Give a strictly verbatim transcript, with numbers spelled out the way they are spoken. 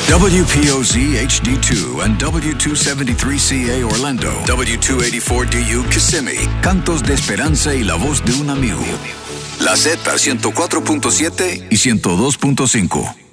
W P O Z H D two and W two seventy-three C A Orlando, W two eighty-four D U Kissimmee, cantos de esperanza y la voz de un amigo. La Z ciento cuatro punto siete y ciento dos punto cinco.